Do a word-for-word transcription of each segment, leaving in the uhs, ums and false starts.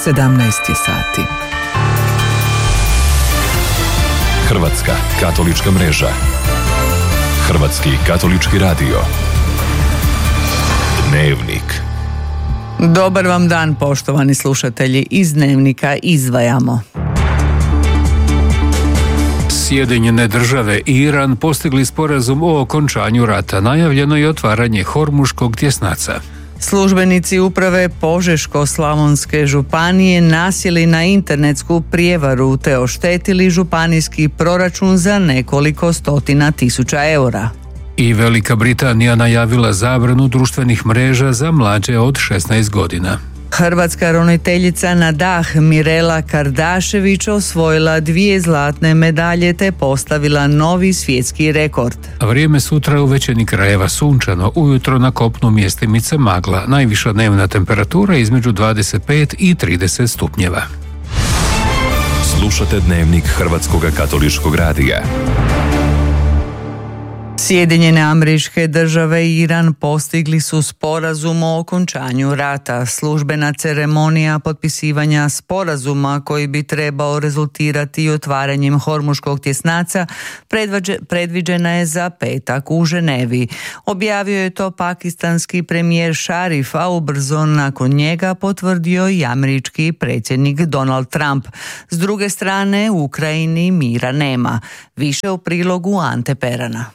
sedamnaest je sati. Hrvatska katolička mreža. Hrvatski katolički radio. Dnevnik. Dobar vam dan, poštovani slušatelji. Iz Dnevnika izdvajamo. Sjedinjene države i Iran postigli sporazum o okončanju rata. Najavljeno je otvaranje Hormuškog tjesnaca. Službenici uprave Požeško-slavonske županije nasjeli na internetsku prijevaru te oštetili županijski proračun za nekoliko stotina tisuća eura. I Velika Britanija najavila zabranu društvenih mreža za mlađe od šesnaest godina. Hrvatska roniteljica na dah Mirela Kardašević osvojila dvije zlatne medalje te postavila novi svjetski rekord. Vrijeme sutra u većini krajeva sunčano, ujutro na kopnu mjestimice magla, najviša dnevna temperatura između dvadeset pet i trideset stupnjeva. Slušate Dnevnik Hrvatskog katoličkog radija. Sjedinjene Američke Države i Iran postigli su sporazum o okončanju rata. Službena ceremonija potpisivanja sporazuma koji bi trebao rezultirati otvaranjem Hormuškog tjesnaca predviđena je za petak u Ženevi. Objavio je to pakistanski premijer Šarif, a ubrzo nakon njega potvrdio i američki predsjednik Donald Trump. S druge strane, u Ukrajini mira nema. Više u prilogu Ante Perana.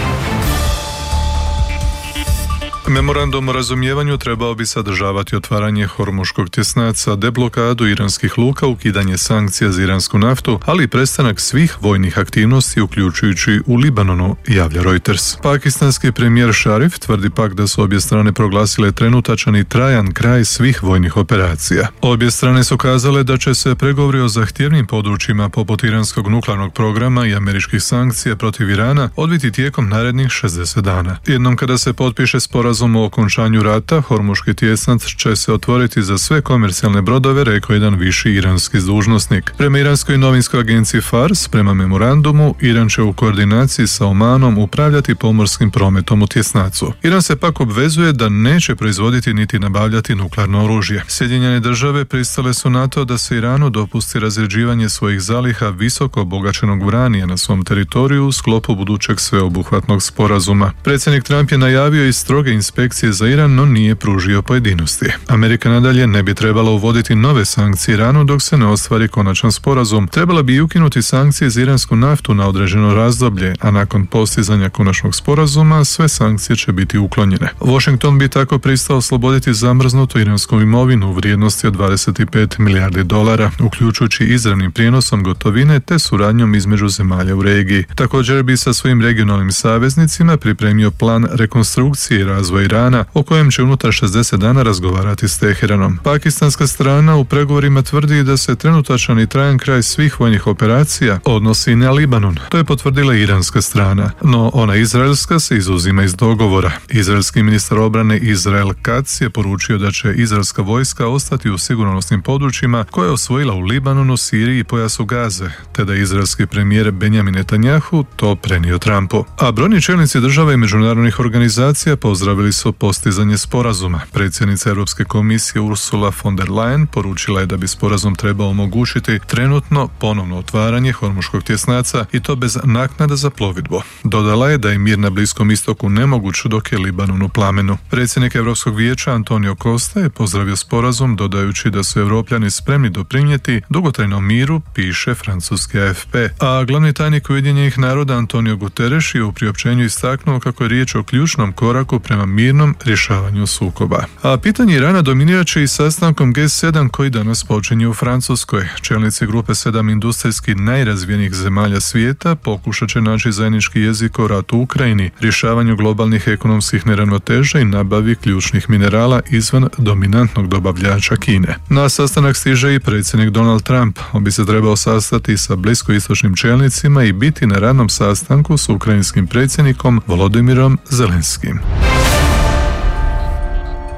Memorandum o razumijevanju trebao bi sadržavati otvaranje Hormuškog tjesnaca, deblokadu iranskih luka, ukidanje sankcija za iransku naftu, ali i prestanak svih vojnih aktivnosti, uključujući u Libanonu, javlja Reuters. Pakistanski premijer Šarif tvrdi pak da su obje strane proglasile trenutačan i trajan kraj svih vojnih operacija. Obje strane su kazale da će se pregovori o zahtjevnim područjima poput iranskog nuklearnog programa i američkih sankcija protiv Irana odviti tijekom narednih šezdeset dana. Jednom kada se potpiše sporazum o okončanju rata, Hormuški tjesnac će se otvoriti za sve komercijalne brodove, rekao jedan viši iranski dužnosnik. Prema iranskoj novinskoj agenciji Fars, prema memorandumu, Iran će u koordinaciji sa Omanom upravljati pomorskim prometom u tjesnacu. Iran se pak obvezuje da neće proizvoditi niti nabavljati nuklearno oružje. Sjedinjene države pristale su na to da se Iranu dopusti razrjeđivanje svojih zaliha visoko obogaćenog uranija na svom teritoriju u sklopu budućeg sveobuhvatnog sporazuma. Predsjednik Trump je najavio i stroge inspekcije za Iran, no nije pružio pojedinosti. Amerika nadalje ne bi trebala uvoditi nove sankcije Iranu dok se ne ostvari konačan sporazum. Trebala bi ukinuti sankcije za iransku naftu na određeno razdoblje, a nakon postizanja konačnog sporazuma sve sankcije će biti uklonjene. Washington bi tako pristao osloboditi zamrznutu iransku imovinu u vrijednosti od dvadeset pet milijardi dolara, uključujući izravnim prijenosom gotovine te suradnjom između zemalja u regiji. Također bi sa svojim regionalnim saveznicima pripremio plan rekonstrukcije i razvoja Irana, o kojem će unutar šezdeset dana razgovarati s Teheranom. Pakistanska strana u pregovorima tvrdi da se trenutačan i trajan kraj svih vojnih operacija odnosi na Libanon. To je potvrdila iranska strana, no ona izraelska se izuzima iz dogovora. Izraelski ministar obrane Izrael Katz je poručio da će izraelska vojska ostati u sigurnosnim područjima koje je osvojila u Libanonu, Siriji i pojasu Gaze, te da izraelski premijer Benjamin Netanjahu to prenio Trumpu. A brojni čelnici država i međunarodnih organizacija pozdravili su postizanje sporazuma. Predsjednica Europske komisije Ursula von der Leyen poručila je da bi sporazum trebao omogućiti trenutno ponovno otvaranje Hormuškog tjesnaca i to bez naknada za plovidbu. Dodala je da je mir na Bliskom istoku nemoguć dok je Libanon u plamenu. Predsjednik Europskog vijeća Antonio Costa je pozdravio sporazum dodajući da su Europljani spremni doprinijeti dugotrajnom miru, piše francuski A F P. A glavni tajnik Ujedinjenih naroda Antonio Guterres je u priopćenju istaknuo kako je riječ o ključnom koraku prema mirnom rješavanju sukoba. A pitanje Irana dominirat će i sastankom G sedam koji danas počinje u Francuskoj. Čelnici grupe sedam industrijski najrazvijenijih zemalja svijeta pokušat će naći zajednički jezik o ratu u Ukrajini, rješavanju globalnih ekonomskih neravnoteža i nabavi ključnih minerala izvan dominantnog dobavljača Kine. Na sastanak stiže i predsjednik Donald Trump. On bi se trebao sastati sa bliskoistočnim čelnicima i biti na radnom sastanku s ukrajinskim predsjednikom Volodimirom Zelenskim.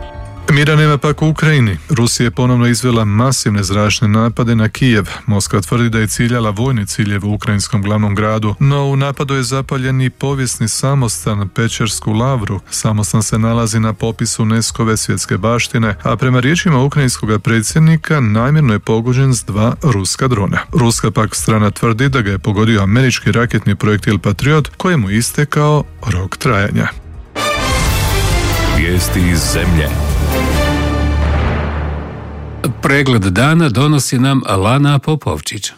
Mira nema pak u Ukrajini. Rusija je ponovno izvela masivne zračne napade na Kijev. Moskva tvrdi da je ciljala vojne ciljeve u ukrajinskom glavnom gradu, no u napadu je zapaljen i povijesni samostan Pečersku lavru. Samostan se nalazi na popisu UNESCO-ve svjetske baštine, a prema riječima ukrajinskog predsjednika namjerno je pogođen s dva ruska drona. Ruska pak strana tvrdi da ga je pogodio američki raketni projektil Patriot, kojemu je istekao rok trajanja. Vijesti iz zemlje. Pregled dana donosi nam Alana Popovčić.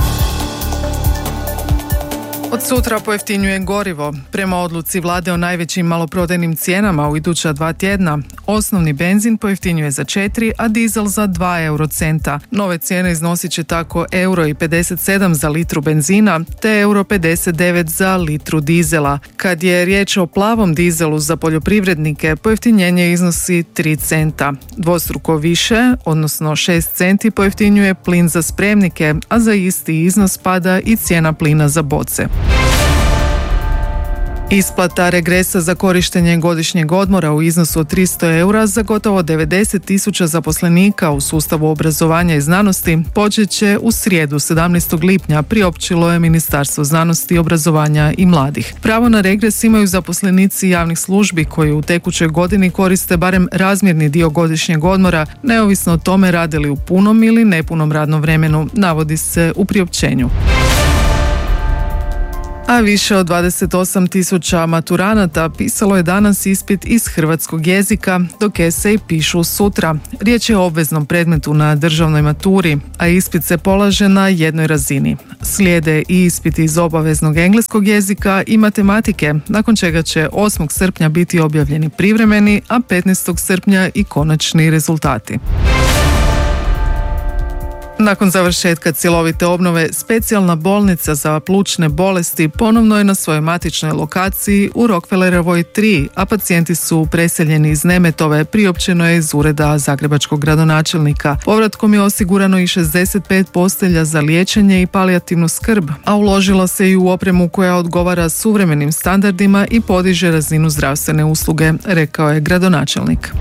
Od sutra pojeftinjuje gorivo. Prema odluci vlade o najvećim maloprodajnim cijenama u iduća dva tjedna, osnovni benzin pojeftinjuje za četiri, a dizel za dva eurocenta. Nove cijene iznosit će tako euro i pedeset sedam za litru benzina, te euro pedeset devet za litru dizela. Kad je riječ o plavom dizelu za poljoprivrednike, pojeftinjenje iznosi tri centa. Dvostruko više, odnosno šest centi, pojeftinjuje plin za spremnike, a za isti iznos pada i cijena plina za boce. Isplata regresa za korištenje godišnjeg odmora u iznosu od tristo eura za gotovo devedeset tisuća zaposlenika u sustavu obrazovanja i znanosti počet će u srijedu sedamnaestog lipnja, priopćilo je Ministarstvo znanosti, obrazovanja i mladih. Pravo na regres imaju zaposlenici javnih službi koji u tekućoj godini koriste barem razmjerni dio godišnjeg odmora, neovisno o tome radili u punom ili nepunom radnom vremenu, navodi se u priopćenju. A više od dvadeset osam tisuća maturanata pisalo je danas ispit iz hrvatskog jezika, dok eseji pišu sutra. Riječ je o obveznom predmetu na državnoj maturi, a ispit se polaže na jednoj razini. Slijede i ispiti iz obaveznog engleskog jezika i matematike, nakon čega će osmog srpnja biti objavljeni privremeni, a petnaestog srpnja i konačni rezultati. Nakon završetka cjelovite obnove, specijalna bolnica za plućne bolesti ponovno je na svojoj matičnoj lokaciji u Rockefellerovoj tri, a pacijenti su preseljeni iz Nemetove, priopćeno je iz ureda zagrebačkog gradonačelnika. Povratkom je osigurano i šezdeset pet postelja za liječenje i palijativnu skrb, a uložilo se i u opremu koja odgovara suvremenim standardima i podiže razinu zdravstvene usluge, rekao je gradonačelnik.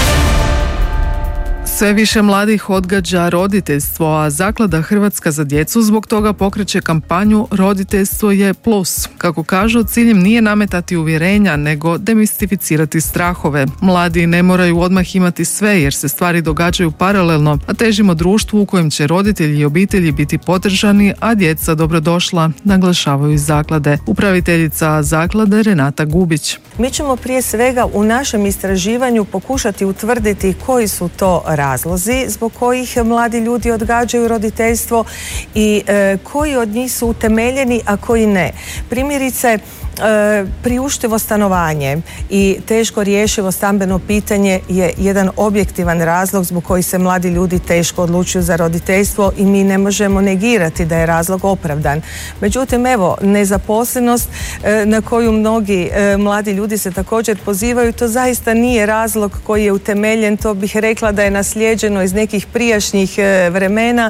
Sve više mladih odgađa roditeljstvo, a Zaklada Hrvatska za djecu zbog toga pokreće kampanju Roditeljstvo je plus. Kako kažu, ciljem nije nametati uvjerenja, nego demistificirati strahove. Mladi ne moraju odmah imati sve jer se stvari događaju paralelno, a težimo društvu u kojem će roditelji i obitelji biti podržani, a djeca dobrodošla, naglašavaju iz Zaklade. Upraviteljica Zaklade Renata Gubić. Mi ćemo prije svega u našem istraživanju pokušati utvrditi koji su to razlozi zbog kojih mladi ljudi odgađaju roditeljstvo i e, koji od njih su utemeljeni, a koji ne. Primjerice, e, priuštivo stanovanje i teško rješivo stambeno pitanje je jedan objektivan razlog zbog koji se mladi ljudi teško odlučuju za roditeljstvo i mi ne možemo negirati da je razlog opravdan. Međutim, evo, nezaposlenost e, na koju mnogi e, mladi ljudi se također pozivaju, to zaista nije razlog koji je utemeljen, to bih rekla da je naslijeđeno iz nekih prijašnjih e, vremena.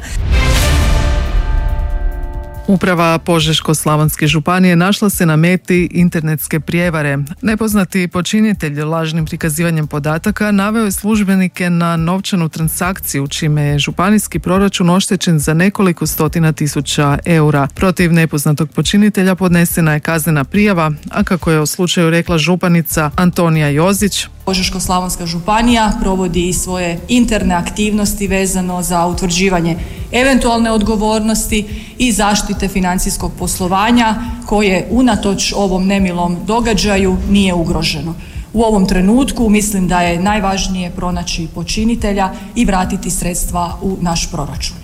Uprava Požeško-slavonske županije našla se na meti internetske prijevare. Nepoznati počinitelj lažnim prikazivanjem podataka naveo je službenike na novčanu transakciju, čime je županijski proračun oštećen za nekoliko stotina tisuća eura. Protiv nepoznatog počinitelja podnesena je kaznena prijava, a kako je o slučaju rekla županica Antonija Jozić, Požeško-slavonska županija provodi i svoje interne aktivnosti vezano za utvrđivanje eventualne odgovornosti i zaštite financijskog poslovanja koje unatoč ovom nemilom događaju nije ugroženo. U ovom trenutku mislim da je najvažnije pronaći počinitelja i vratiti sredstva u naš proračun.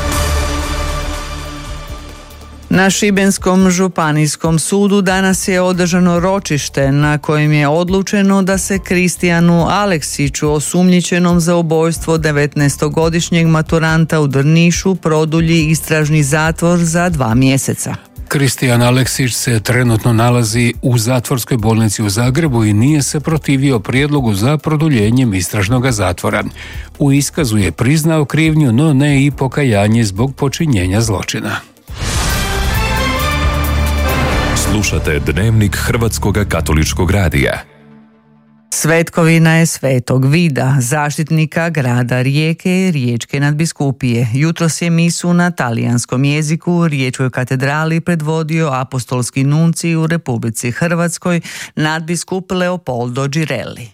Na Šibenskom županijskom sudu danas je održano ročište na kojem je odlučeno da se Kristijanu Aleksiću, osumnjičenom za ubojstvo devetnaestogodišnjeg maturanta u Drnišu, produlji istražni zatvor za dva mjeseca. Kristijan Aleksić se trenutno nalazi u zatvorskoj bolnici u Zagrebu i nije se protivio prijedlogu za produljenjem istražnog zatvora. U iskazu je priznao krivnju, no ne i pokajanje zbog počinjenja zločina. Slušate Dnevnik Hrvatskog katoličkog radija. Svetkovina je Svetog Vida, zaštitnika grada Rijeke i Riječke nadbiskupije. Jutros je misu na talijanskom jeziku u Riječkoj katedrali predvodio apostolski nuncij u Republici Hrvatskoj, nadbiskup Leopoldo Girelli.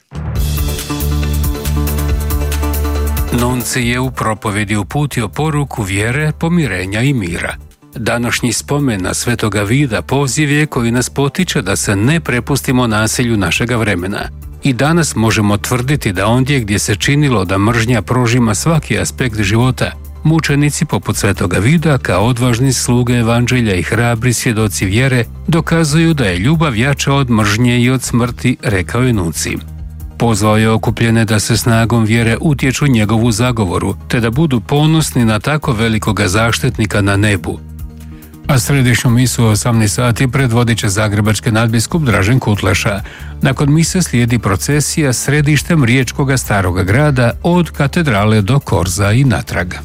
Nuncij je u propovedi uputio poruku vjere, pomirenja i mira. Današnji spomen na Svetoga Vida poziv je koji nas potiče da se ne prepustimo nasilju našega vremena. I danas možemo tvrditi da ondje gdje se činilo da mržnja prožima svaki aspekt života, mučenici poput Svetoga Vida kao odvažni sluge evanđelja i hrabri svjedoci vjere dokazuju da je ljubav jača od mržnje i od smrti, rekao je nuncij. Pozvao je okupljene da se snagom vjere utječu njegovu zagovoru, te da budu ponosni na tako velikoga zaštitnika na nebu. A središnju misu u osamnaest sati predvodit će zagrebački nadbiskup Dražen Kutleša. Nakon mise slijedi procesija središtem riječkoga staroga grada od katedrale do Korza i natrag.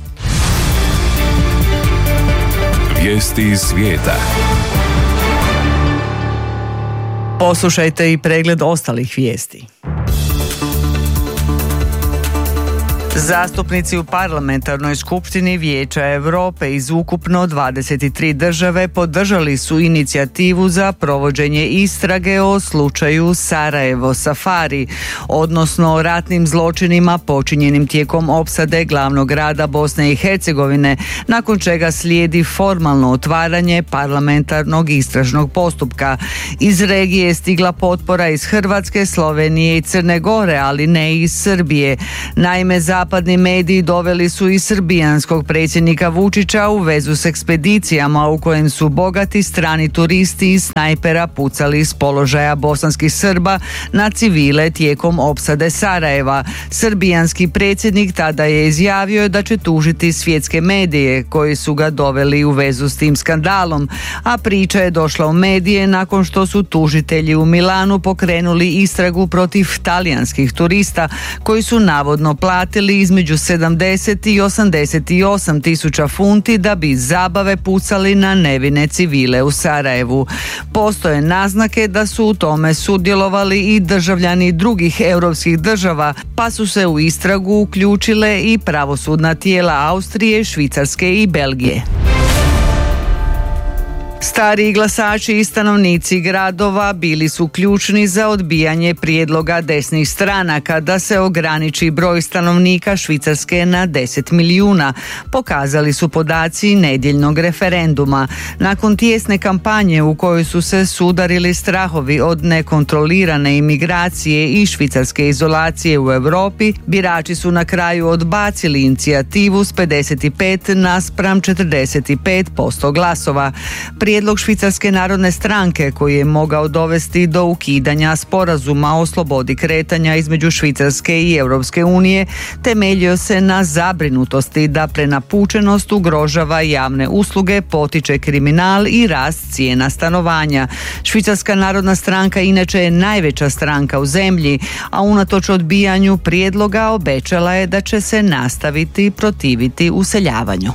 Vijesti iz svijeta. Poslušajte i pregled ostalih vijesti. Zastupnici u parlamentarnoj skupštini Vijeća Europe iz ukupno dvadeset tri države podržali su inicijativu za provođenje istrage o slučaju Sarajevo Safari, odnosno o ratnim zločinima počinjenim tijekom opsade glavnog grada Bosne i Hercegovine, nakon čega slijedi formalno otvaranje parlamentarnog istražnog postupka. Iz regije je stigla potpora iz Hrvatske, Slovenije i Crne Gore, ali ne i iz Srbije. Naime, zapadni mediji doveli su i srbijanskog predsjednika Vučića u vezu s ekspedicijama u kojem su bogati strani turisti i snajpera pucali iz položaja bosanskih Srba na civile tijekom opsade Sarajeva. Srbijanski predsjednik tada je izjavio da će tužiti svjetske medije koji su ga doveli u vezu s tim skandalom, a priča je došla u medije nakon što su tužitelji u Milanu pokrenuli istragu protiv talijanskih turista koji su navodno platili između sedamdeset i osamdeset osam tisuća funti da bi iz zabave pucali na nevine civile u Sarajevu. Postoje naznake da su u tome sudjelovali i državljani drugih europskih država, pa su se u istragu uključile i pravosudna tijela Austrije, Švicarske i Belgije. Stariji glasači i stanovnici gradova bili su ključni za odbijanje prijedloga desnih stranaka da se ograniči broj stanovnika Švicarske na deset milijuna, pokazali su podaci nedjeljnog referenduma. Nakon tijesne kampanje u kojoj su se sudarili strahovi od nekontrolirane imigracije i švicarske izolacije u Europi, birači su na kraju odbacili inicijativu s pedeset pet naspram četrdeset pet posto glasova. Prijedlog Švicarske narodne stranke koji je mogao dovesti do ukidanja sporazuma o slobodi kretanja između Švicarske i Europske unije temeljio se na zabrinutosti da prenapučenost ugrožava javne usluge, potiče kriminal i rast cijena stanovanja. Švicarska narodna stranka inače je najveća stranka u zemlji, a unatoč odbijanju prijedloga obećala je da će se nastaviti protiviti useljavanju.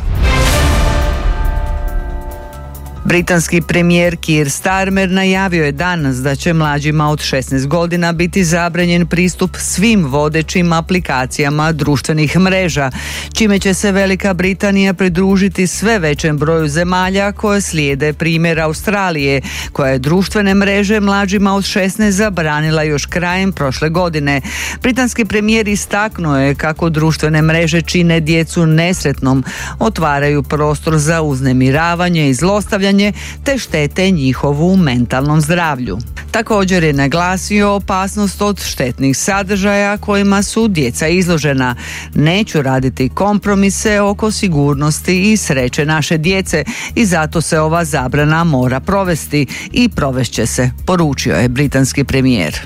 Britanski premijer Keir Starmer najavio je danas da će mlađima od šesnaest godina biti zabranjen pristup svim vodećim aplikacijama društvenih mreža, čime će se Velika Britanija pridružiti sve većem broju zemalja koje slijede primjer Australije, koja je društvene mreže mlađima od šesnaest zabranila još krajem prošle godine. Britanski premijer istaknuo je kako društvene mreže čine djecu nesretnom, otvaraju prostor za uznemiravanje i zlostavljanje te štete njihovu mentalnom zdravlju. Također je naglasio opasnost od štetnih sadržaja kojima su djeca izložena. Neću raditi kompromise oko sigurnosti i sreće naše djece i zato se ova zabrana mora provesti i provešće se, poručio je britanski premijer.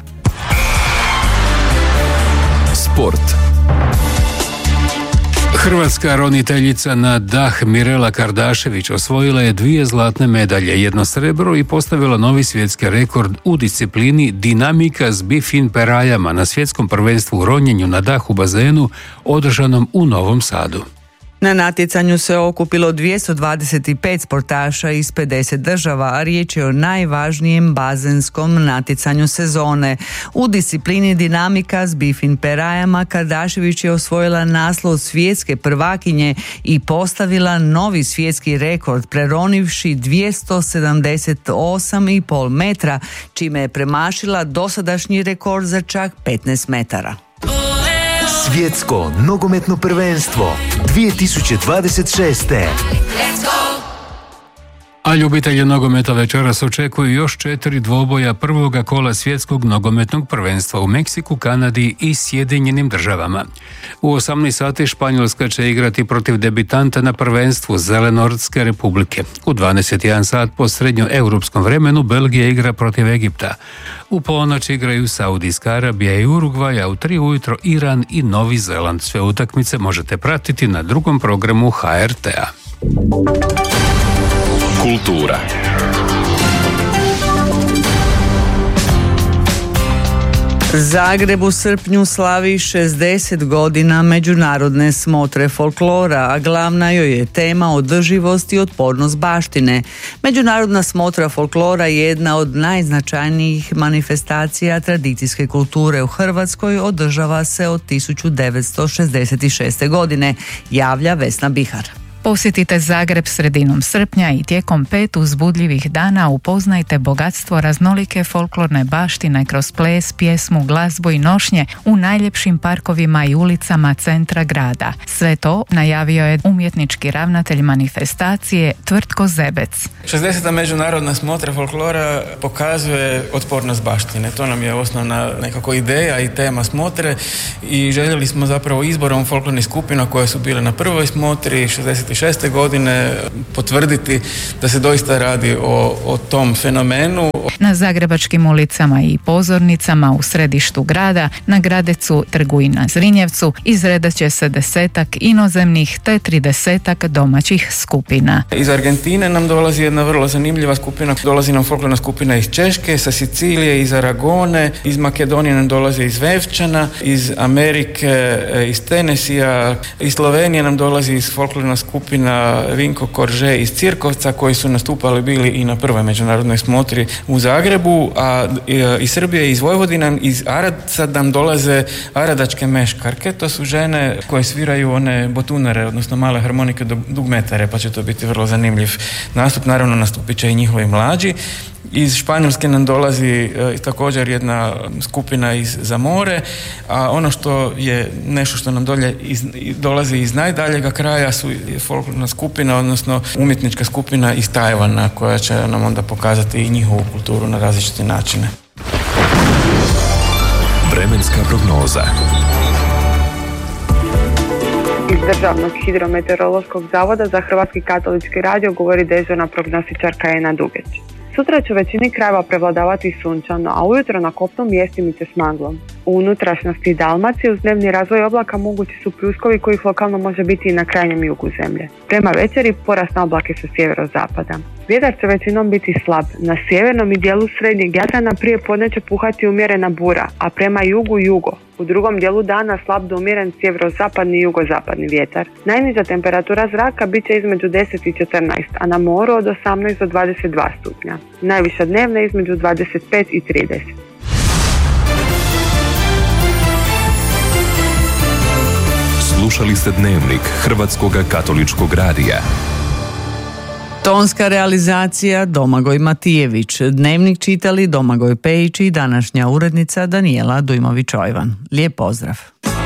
Sport. Hrvatska roniteljica na dah Mirela Kardašević osvojila je dvije zlatne medalje, jedno srebro i postavila novi svjetski rekord u disciplini dinamika s bifin perajama na svjetskom prvenstvu u ronjenju na dah u bazenu održanom u Novom Sadu. Na natjecanju se okupilo dvjesto dvadeset pet sportaša iz pedeset država, a riječ je o najvažnijem bazenskom natjecanju sezone. U disciplini dinamika s Bifin perajama Kardašević je osvojila naslov svjetske prvakinje i postavila novi svjetski rekord preronivši dvjesto sedamdeset osam i pol metra, čime je premašila dosadašnji rekord za čak petnaest metara. Svjetsko nogometno prvenstvo dvije tisuće dvadeset šest. A ljubitelji nogometa večeras očekuju još četiri dvoboja prvoga kola svjetskog nogometnog prvenstva u Meksiku, Kanadi i Sjedinjenim državama. U osamnaest sati Španjolska će igrati protiv debitanta na prvenstvu Zelenortske republike. U dvadeset jedan sat po srednjoeuropskom vremenu Belgija igra protiv Egipta. U ponoć igraju Saudijska Arabija i Urugvaj, a u tri ujutro Iran i Novi Zeland. Sve utakmice možete pratiti na drugom programu ha er te-a. Kultura. Zagreb u srpnju slavi šezdeset godina međunarodne smotre folklora, a glavna joj je tema održivost i otpornost baštine. Međunarodna smotra folklora je jedna od najznačajnijih manifestacija tradicijske kulture u Hrvatskoj, održava se od tisuću devetsto šezdeset šeste. godine, javlja Vesna Bihar. Posjetite Zagreb sredinom srpnja i tijekom pet uzbudljivih dana upoznajte bogatstvo raznolike folklorne baštine kroz ples, pjesmu, glazbu i nošnje u najljepšim parkovima i ulicama centra grada. Sve to najavio je umjetnički ravnatelj manifestacije Tvrtko Zebec. šezdeseta međunarodna smotra folklora pokazuje otpornost baštine. To nam je osnovna nekako ideja i tema smotre i željeli smo zapravo izborom folklornih skupina koje su bile na prvoj smotri šezdeset šeste. godine potvrditi da se doista radi o, o tom fenomenu. Na zagrebačkim ulicama i pozornicama u središtu grada, na Gradecu, Trgu i na Zrinjevcu izredat će se desetak inozemnih te tridesetak domaćih skupina. Iz Argentine nam dolazi jedna vrlo zanimljiva skupina, dolazi nam folklorna skupina iz Češke, sa Sicilije, iz Aragone, iz Makedonije nam dolaze iz Vevčana, iz Amerike, iz Tenesija, iz Slovenije nam dolazi iz folklorna skupina Vinko Korže iz Cirkovca, koji su nastupali bili i na prvoj međunarodnoj smotri u Zagrebu, a iz Srbije, iz Vojvodina, iz Aradca nam dolaze aradačke meškarke. To su žene koje sviraju one botunare, odnosno male harmonike dugmetare, pa će to biti vrlo zanimljiv nastup. Naravno, nastupit će i njihovi mlađi. Iz Španjolske nam dolazi e, također jedna skupina iz Zamore, a ono što je nešto što nam dolje iz, dolazi iz najdaljega kraja su folklorna skupina, odnosno umjetnička skupina iz Tajvana, koja će nam onda pokazati i njihovu kulturu na različite načine. Vremenska prognoza. Iz Državnog hidrometeorološkog zavoda za Hrvatski katolički radio govori dežurna prognostičarka Ena Dugeć. Sutra će u većini krajeva prevladavati sunčano, a ujutro na kopnu mjestimice s maglom. U unutrašnjosti Dalmacije uz dnevni razvoj oblaka mogući su pljuskovi kojih lokalno može biti i na krajnjem jugu zemlje. Prema večeri porast na oblake sa sjeverozapada. Vjetar će većinom biti slab. Na sjevernom i dijelu srednjeg Jadrana prije podne će puhati umjerena bura, a prema jugu jugo. U drugom dijelu dana slab do umjeren sjeverozapadni i jugozapadni vjetar. Najniža temperatura zraka bit će između deset i četrnaest, a na moru od osamnaest do dvadeset dva stupnja. Najviša dnevna između dvadeset pet i trideset. Slušali ste Dnevnik Hrvatskog katoličkog radija. Tonska realizacija Domagoj Matijević, Dnevnik čitali Domagoj Pejić i današnja urednica Danijela Dujmović-Ojvan. Lijep pozdrav.